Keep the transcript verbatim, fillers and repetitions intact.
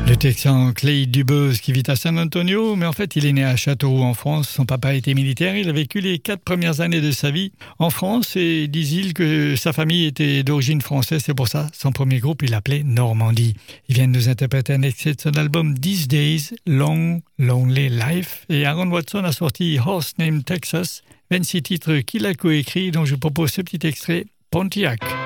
Le Texan Clay Dubose qui vit à San Antonio, mais en fait il est né à Châteauroux en France. Son papa était militaire, il a vécu les quatre premières années de sa vie en France et disent-ils que sa famille était d'origine française, c'est pour ça son premier groupe il l'appelait Normandie. Il vient de nous interpréter un extrait de son album These Days, Long Lonely Life, et Aaron Watson a sorti Horse Named Texas, vingt-six titres qu'il a coécrit, dont je propose ce petit extrait, Pontiac.